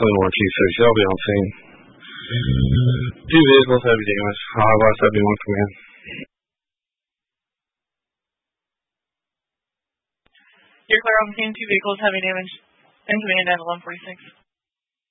Twin 126, y'all be on scene. 2 vehicles, heavy damage. High 71 command. You're clear on the scene, 2 vehicles, heavy damage. And command at 1146.